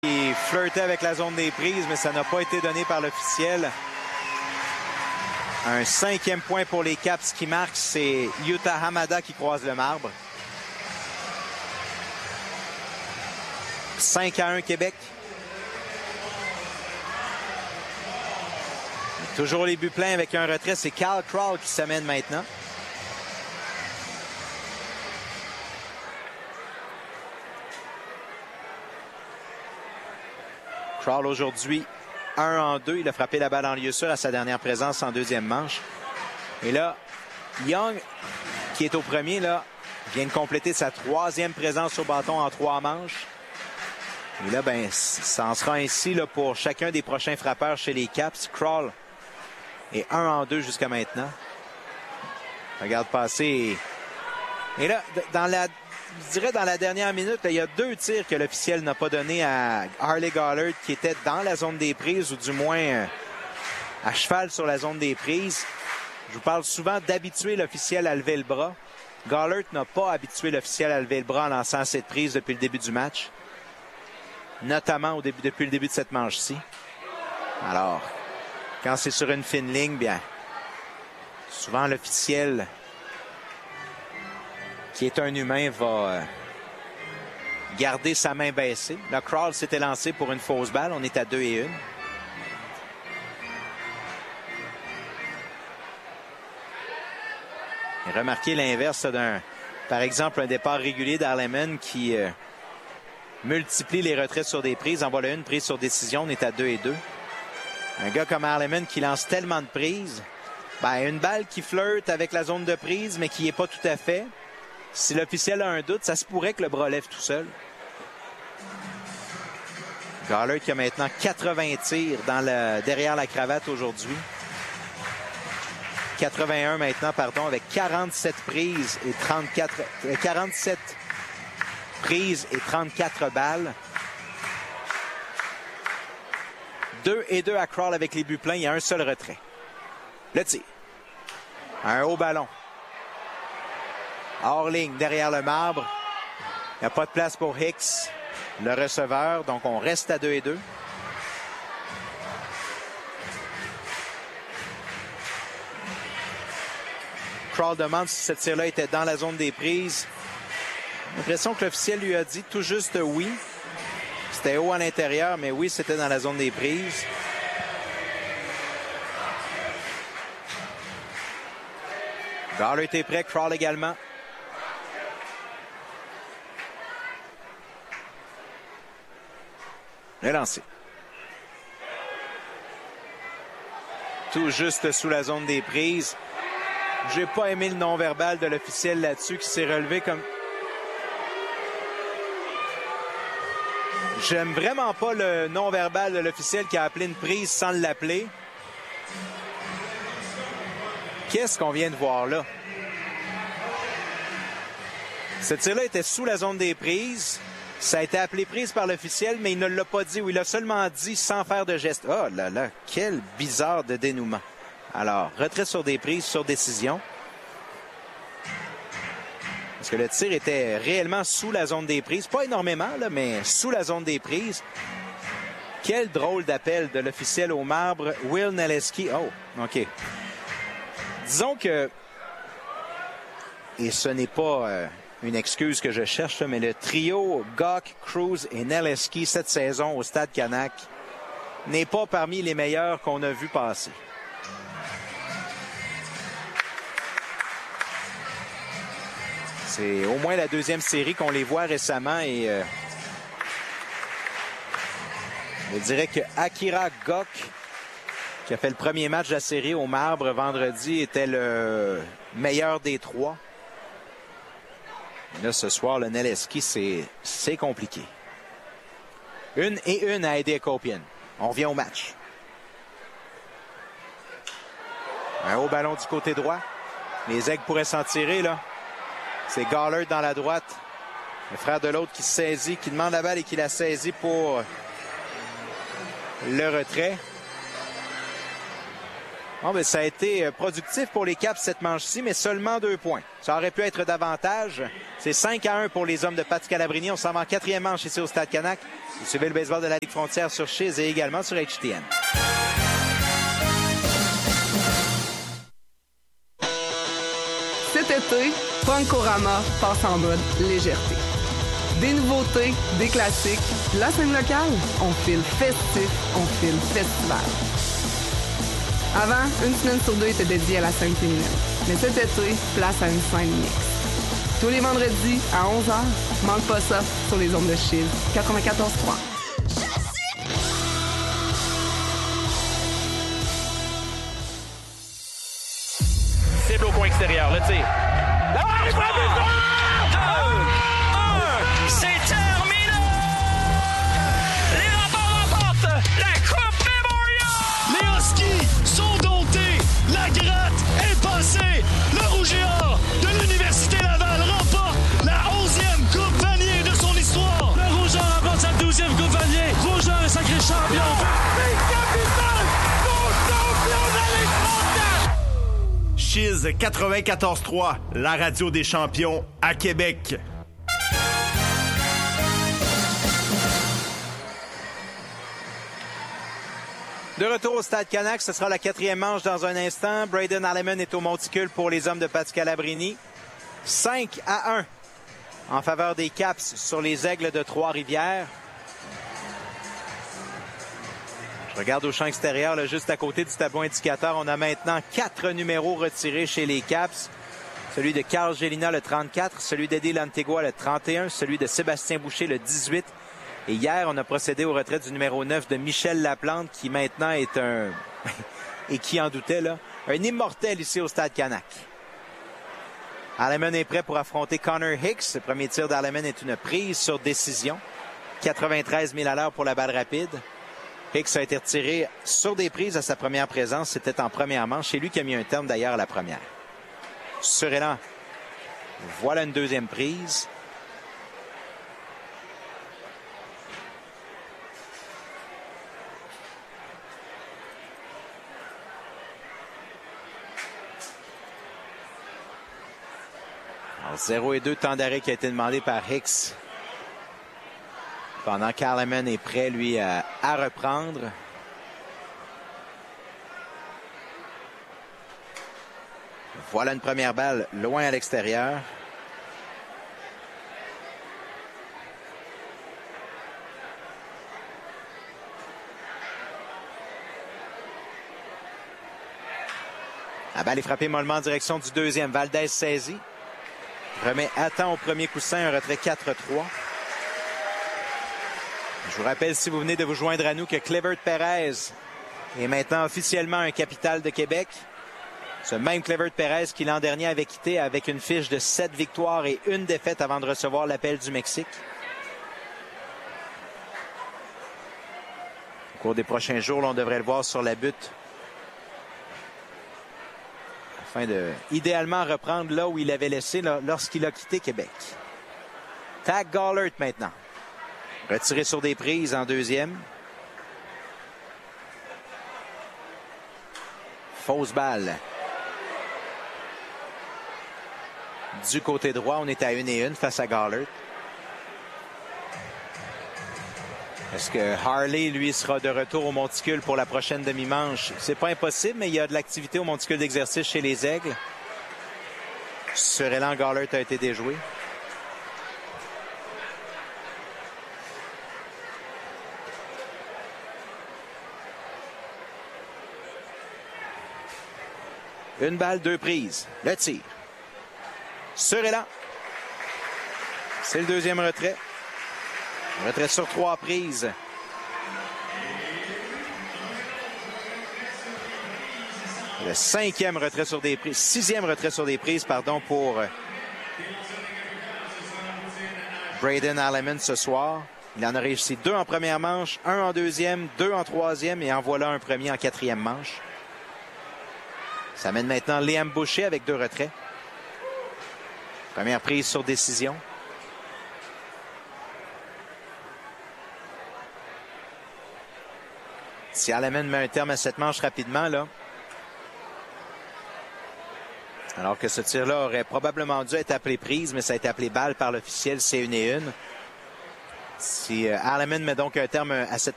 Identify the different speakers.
Speaker 1: Il flirtait avec la zone des prises, mais ça n'a pas été donné par l'officiel. Un 5e point pour les Caps qui marque, c'est Yuta Hamada qui croise le marbre. 5-1 Québec. Toujours les buts pleins avec un retrait, c'est Cal Crawl qui s'amène maintenant. Crawl aujourd'hui 1-2. Il a frappé la balle en lieu sûr à sa dernière présence en deuxième manche. Et là, Young, qui est au premier, là, vient de compléter sa 3e présence au bâton en 3 manches. Et là, ben, ça en sera ainsi là, pour chacun des prochains frappeurs chez les Caps. Crawl est 1-2 jusqu'à maintenant. Regarde passer. Et là, je dirais dans la dernière minute, là, il y a 2 tirs que l'officiel n'a pas donné à Harley Gollard qui était dans la zone des prises ou du moins à cheval sur la zone des prises. Je vous parle souvent d'habituer l'officiel à lever le bras. Gollard n'a pas habitué l'officiel à lever le bras en lançant cette prise depuis le début du match. Notamment depuis le début de cette manche-ci. Alors, quand c'est sur une fine ligne, bien, souvent l'officiel, qui est un humain, va garder sa main baissée. Le Crawl s'était lancé pour une fausse balle. On est à 2-1. Et remarquez l'inverse par exemple, un départ régulier d'Arleman qui multiplie les retraits sur des prises. En voilà une prise sur décision. On est à 2-2. Un gars comme Arleman qui lance tellement de prises. Ben, une balle qui flirte avec la zone de prise, mais qui n'est pas tout à fait. Si l'officiel a un doute, ça se pourrait que le bras lève tout seul. Gollard qui a maintenant 80 tirs derrière la cravate aujourd'hui. 81 maintenant, pardon, avec 47 prises et 47 prises et 34 balles. 2-2 à Crawl avec les buts pleins. Il y a un seul retrait. Le tir. Un haut ballon. Hors ligne, derrière le marbre. Il n'y a pas de place pour Hicks, le receveur. Donc, on reste à 2-2. Crawl demande si ce tir-là était dans la zone des prises. J'ai l'impression que l'officiel lui a dit tout juste oui. C'était haut à l'intérieur, mais oui, c'était dans la zone des prises. Gollard était prêt, Crawl également. Le lancer. Tout juste sous la zone des prises. J'ai pas aimé le non-verbal de l'officiel là-dessus qui s'est relevé comme... J'aime vraiment pas le non-verbal de l'officiel qui a appelé une prise sans l'appeler. Qu'est-ce qu'on vient de voir là? Ce tir-là était sous la zone des prises. Ça a été appelé prise par l'officiel, mais il ne l'a pas dit ou il a seulement dit sans faire de geste. Oh là là, quel bizarre de dénouement. Alors, retrait sur des prises, sur décision. Parce que le tir était réellement sous la zone des prises. Pas énormément, là, mais sous la zone des prises. Quel drôle d'appel de l'officiel au marbre, Will Naleski. Oh, OK. Disons que, et ce n'est pas une excuse que je cherche, mais le trio Gauck, Cruz et Naleski cette saison au Stade Canac n'est pas parmi les meilleurs qu'on a vu passer. C'est au moins la 2e série qu'on les voit récemment et je dirais que Akira Gauck, qui a fait le premier match de la série au marbre vendredi, était le meilleur des 3. Et là, ce soir, le Naleski, c'est compliqué. 1-1 à aider Copian. On revient au match. Un haut ballon du côté droit. Les Aigles pourraient s'en tirer, là. C'est Gollard dans la droite. Le frère de l'autre qui saisit, qui demande la balle et qui la saisit pour le retrait. Bon, ben, ça a été productif pour les Caps cette manche-ci, mais seulement 2 points. Ça aurait pu être davantage. C'est 5-1 pour les hommes de Pat Calabrini. On s'en va en 4e manche ici au Stade Canac. Vous suivez le baseball de la Ligue Frontière sur Chiz et également sur HTN.
Speaker 2: Cet été, Punkorama passe en mode légèreté. Des nouveautés, des classiques, la scène locale, on file festif, on file festival. Avant, une semaine sur deux était dédiée à la scène féminine. Mais cet été, place à une scène mixte. Tous les vendredis à 11h, manque pas ça sur les ondes de Chiz 94.3.
Speaker 3: Cible au coin extérieur, le tir.
Speaker 4: C'est terminé! Les Remparts remportent la Coupe Memorial!
Speaker 5: Les Huskies sont domptés. La gratte est passée. Le Rouge et Or de l'Université Laval remporte la 11e Coupe Vanier de son histoire.
Speaker 6: Le Rouge et Or remporte sa 12e Coupe Vanier. Rouge et Or est sacré champion.
Speaker 4: C'est capital! Son champion de la Ligue mondiale!
Speaker 5: Chiz 94.3, la radio des champions à Québec.
Speaker 1: De retour au Stade Canac, ce sera la 4e manche dans un instant. Braden Alleman est au monticule pour les hommes de Pat Scalabrini. 5-1 en faveur des Caps sur les Aigles de Trois-Rivières. Je regarde au champ extérieur, là, juste à côté du tableau indicateur. On a maintenant 4 numéros retirés chez les Caps. Celui de Carl Gélina, le 34. Celui d'Eddie Lantegua, le 31. Celui de Sébastien Boucher, le 18. Et hier, on a procédé au retrait du numéro 9 de Michel Laplante, qui maintenant est un... et qui en doutait, là, un immortel ici au Stade Canac. Alleman est prêt pour affronter Connor Hicks. Le premier tir d'Alleman est une prise sur décision. 93 000 à l'heure pour la balle rapide. Hicks a été retiré sur des prises à sa première présence. C'était en première manche. C'est lui qui a mis un terme d'ailleurs à la première. Surélan. Voilà une deuxième prise. Alors, 0 et 2, temps d'arrêt qui a été demandé par Hicks. Pendant qu'Alleman est prêt, lui, à reprendre. Voilà une première balle loin à l'extérieur. La balle est frappée mollement en direction du deuxième. Valdez saisit. Remet à temps au premier coussin, un retrait 4-3. Je vous rappelle, si vous venez de vous joindre à nous, que Clevert Perez est maintenant officiellement un capital de Québec. Ce même Clevert Perez qui l'an dernier avait quitté avec une fiche de 7 victoires et 1 défaite avant de recevoir l'appel du Mexique. Au cours des prochains jours, là, on devrait le voir sur la butte. Afin de, idéalement, reprendre là où il avait laissé lorsqu'il a quitté Québec. Tag Gallert maintenant. Retiré sur des prises en deuxième. Fausse balle. Du côté droit, on est à 1-1 face à Gallert. Est-ce que Harley, lui, sera de retour au monticule pour la prochaine demi-manche? C'est pas impossible, mais il y a de l'activité au monticule d'exercice chez les Aigles. Surélan Gallert a été déjoué. Une balle, 2 prises. Le tir. Surélan. C'est le deuxième retrait. Retrait sur 3 prises. Le 5e retrait sur des prises. 6e retrait sur des prises, pardon, pour Braden Alleman ce soir. Il en a réussi 2 en première manche, 1 en deuxième, 2 en troisième et en voilà un premier en 4e manche. Ça mène maintenant Liam Boucher avec 2 retraits. Première prise sur décision. Si Alleman met un terme à cette manche rapidement, là, alors que ce tir-là aurait probablement dû être appelé prise, mais ça a été appelé balle par l'officiel, c'est 1-1. Si Alleman met donc un terme à cette